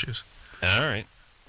issues. All right.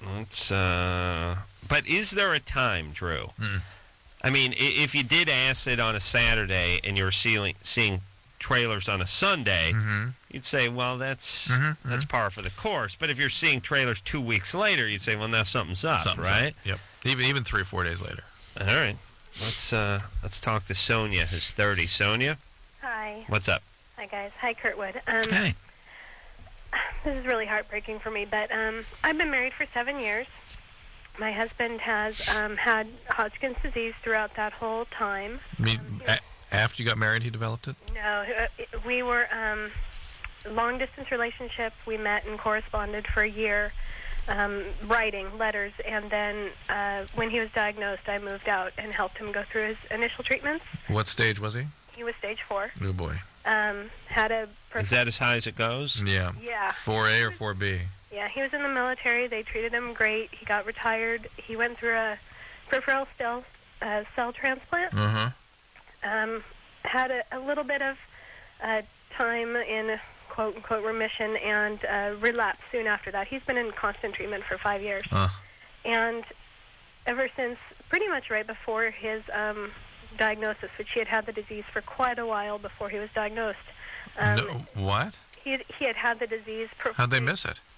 But is there a time, Drew? I mean, if you did acid on a Saturday and you're seeing trailers on a Sunday, you'd say, well, that's par for the course. But if you're seeing trailers 2 weeks later, you'd say, well, now something's up, right? Up. Yep. Even 3 or 4 days later. All right. Let's talk to Sonia, who's 30. Sonia? Hi. What's up? Hi, guys. Hi, Kurtwood. Hey. This is really heartbreaking for me, but I've been married for 7 years. My husband has had Hodgkin's disease throughout that whole time. After you got married, he developed it? No, we were long-distance relationship. We met and corresponded for a year, writing letters, and then when he was diagnosed, I moved out and helped him go through his initial treatments. What stage was he? He was stage 4. Oh, boy. Is that as high as it goes? Yeah. Yeah. 4A or 4B? Yeah, he was in the military. They treated him great. He got retired. He went through a peripheral cell transplant. Had a little bit of time in quote-unquote remission and relapsed soon after that. He's been in constant treatment for 5 years. And ever since, pretty much right before his diagnosis, which he had the disease for quite a while before he was diagnosed. What? He had the disease. How'd they miss it?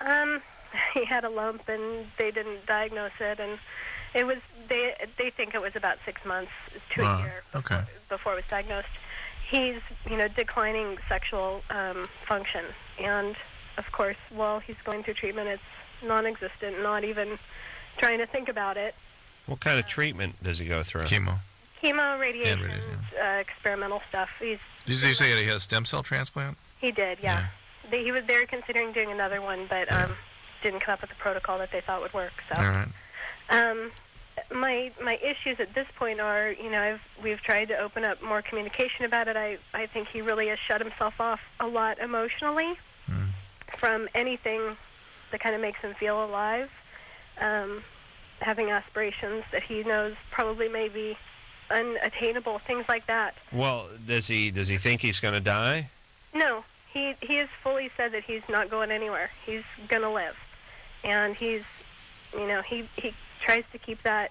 He had a lump, and they didn't diagnose it, and it was they think it was about 6 months to a year before it was diagnosed. He's declining sexual function, and of course, while he's going through treatment, it's non-existent. Not even trying to think about it. What kind of treatment does he go through? Chemo, radiation, experimental stuff. Did you say he had a stem cell transplant? He did, yeah. They were considering doing another one, but didn't come up with a protocol that they thought would work. So, all right. My issues at this point are, we've tried to open up more communication about it. I think he really has shut himself off a lot emotionally from anything that kind of makes him feel alive. Having aspirations that he knows probably may be unattainable, things like that. Well, does he think he's going to die? No. He has fully said that he's not going anywhere. He's going to live. And he's, he tries to keep that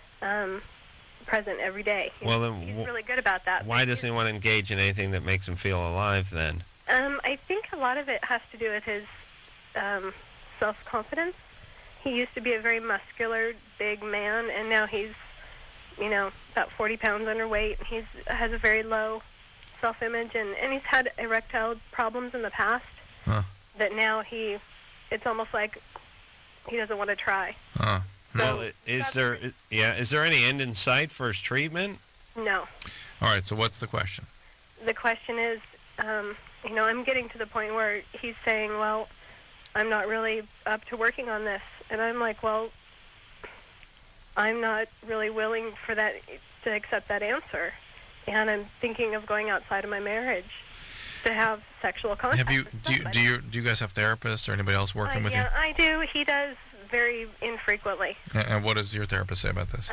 present every day. He's really good about that. Why doesn't he want to engage in anything that makes him feel alive then? I think a lot of it has to do with his self-confidence. He used to be a very muscular, big man, and now he's, about 40 pounds underweight. He has a very low self-image, and he's had erectile problems in the past that now it's almost like he doesn't want to try. Well, is there any end in sight for his treatment? No. All right, so what's the question? The question is, I'm getting to the point where he's saying, well, I'm not really up to working on this. And I'm like, well, I'm not really willing for that to accept that answer. And I'm thinking of going outside of my marriage to have sexual contact. Do you guys have therapists or anybody else working with you? Yeah, I do. He does very infrequently. And what does your therapist say about this?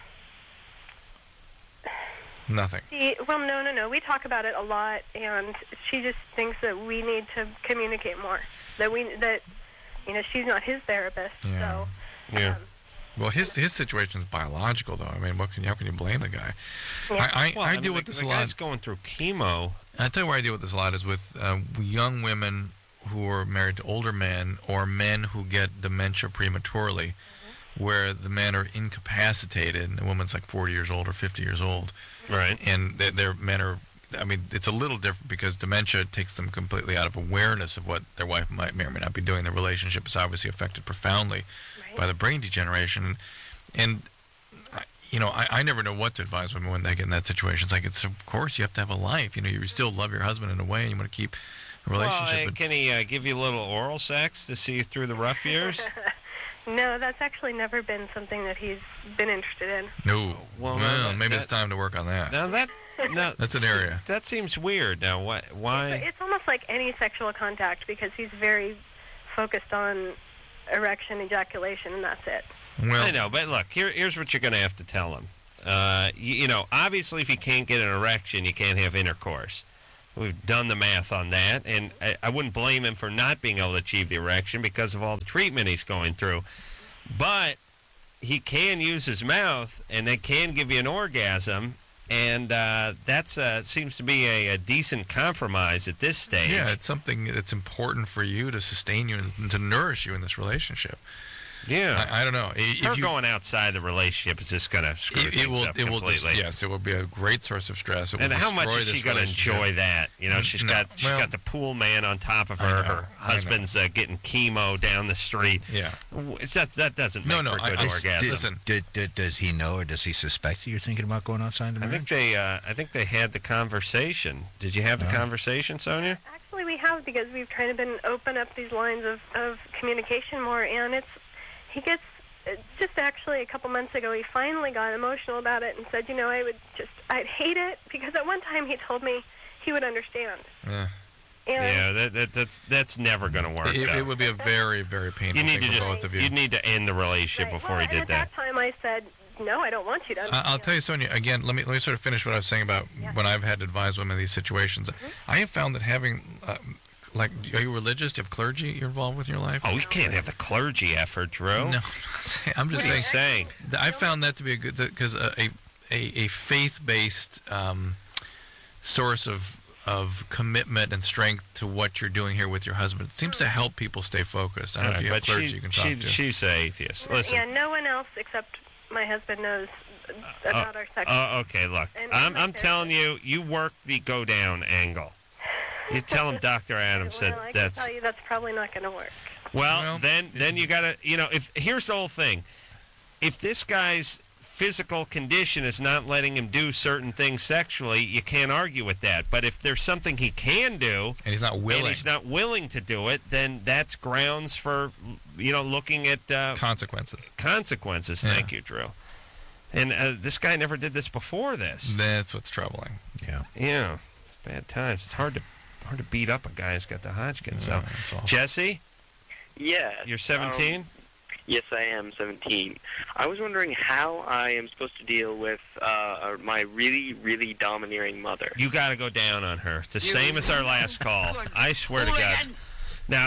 Nothing. No. We talk about it a lot, and she just thinks that we need to communicate more. That she's not his therapist. Yeah. So. Yeah. Well, his situation's biological, though. I mean, how can you blame the guy? Yeah. I deal with this a lot. The guy's going through chemo. I tell you where I deal with this a lot is with young women who are married to older men or men who get dementia prematurely, where the men are incapacitated and the woman's like 40 years old or 50 years old. Right. And their men are, it's a little different because dementia takes them completely out of awareness of what their wife may or may not be doing. The relationship is obviously affected profoundly by the brain degeneration. And I never know what to advise women when they get in that situation. It's of course you have to have a life. You still love your husband in a way and you want to keep a relationship. Well, can he give you a little oral sex to see you through the rough years? No, that's actually never been something that he's been interested in. No. Well, maybe it's time to work on that. Now that's an area. That seems weird. Now, why? It's almost like any sexual contact because he's very focused on erection, ejaculation, and that's it. Well, I know, but look, here's what you're going to have to tell him. Obviously, if you can't get an erection, you can't have intercourse. We've done the math on that, and I wouldn't blame him for not being able to achieve the erection because of all the treatment he's going through. But he can use his mouth, and it can give you an orgasm, and that seems to be a decent compromise at this stage. Yeah, it's something that's important for you to sustain you and to nourish you in this relationship. Yeah, I don't know. Her going outside the relationship is just going to screw things up completely. Yes, it will be a great source of stress. And how much is she going to enjoy that? You know, she's got the pool man on top of her. Her husband's getting chemo down the street. Yeah, that doesn't make for a good orgasm. Listen, does he know or does he suspect you're thinking about going outside the marriage? I think they had the conversation. Did you have the conversation, Sonia? Actually, we have, because we've kind of been open up these lines of communication more, and he gets, just actually a couple months ago, he finally got emotional about it and said, I'd hate it, because at one time he told me he would understand. Yeah. That's never going to work. It would be a very, very painful thing for both of you. You need to end the relationship before he did that. At that time I said, no, I don't want you to understand. I'll tell you, Sonia, again, let me sort of finish what I was saying about when I've had to advise women in these situations. I have found that having... are you religious? Do you have clergy you're involved with in your life? Oh, we can't have the clergy effort, Drew. No, I'm just saying. I found that to be a good, because a faith-based source of commitment and strength to what you're doing here with your husband seems to help people stay focused. I don't know if you have clergy you can talk to. She's an atheist. Listen. Yeah, no one else except my husband knows about our sex. Okay, look, I'm telling you, you work the go down angle. You tell him Dr. Adams said I can tell you that's probably not going to work. Well, then you got to, here's the whole thing. If this guy's physical condition is not letting him do certain things sexually, you can't argue with that. But if there's something he can do, and he's not willing to do it, then that's grounds for, looking at consequences. Consequences. Yeah. Thank you, Drew. And this guy never did this before this. That's what's troubling. Yeah. Yeah. It's bad times. It's hard to beat up a guy who's got the Hodgkin. So, Jesse? Yeah. You're 17? Yes, I am 17. I was wondering how I am supposed to deal with my really, really domineering mother. You got to go down on her. It's the same as our last call. I swear to God. Now,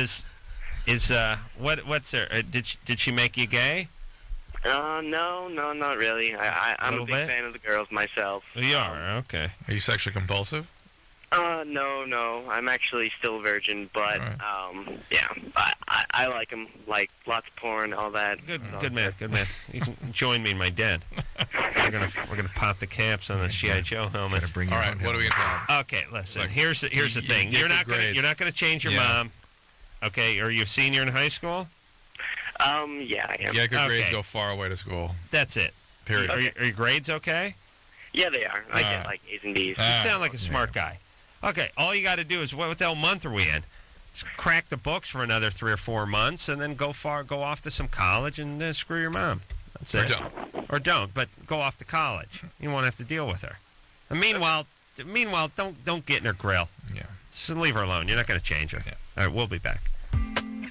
what's her? Did she make you gay? No, not really. I'm a big fan of the girls myself. Oh, you are? Okay. Are you sexually compulsive? No. I'm actually still a virgin, but yeah, I like them. Like lots of porn, all that. Good man. You can join me in my den. We're gonna pop the caps on the G.I. Joe helmets. All right, what are we gonna do? Okay, listen. Look, here's the thing. You're not gonna change your mom. Okay, are you a senior in high school? Yeah, I am. Yeah, good grades go far away to school. That's it. Period. Are your grades okay? Yeah, they are. I get like A's and B's. You sound like a smart guy. Okay, all you got to do is, what the hell month are we in? Just crack the books for another 3 or 4 months, and then go off to some college and screw your mom. That's it. Or don't, but go off to college. You won't have to deal with her. And meanwhile, don't get in her grill. Yeah. Just leave her alone. You're not going to change her. Yeah. All right, we'll be back.